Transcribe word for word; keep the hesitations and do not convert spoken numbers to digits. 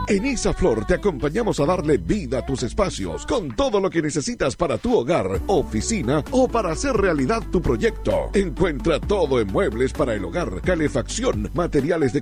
En Isaflor te acompañamos a darle vida a tus espacios con todo lo que necesitas para tu hogar, oficina o para hacer realidad tu proyecto. Encuentra todo en muebles para el hogar, calefacción, materiales de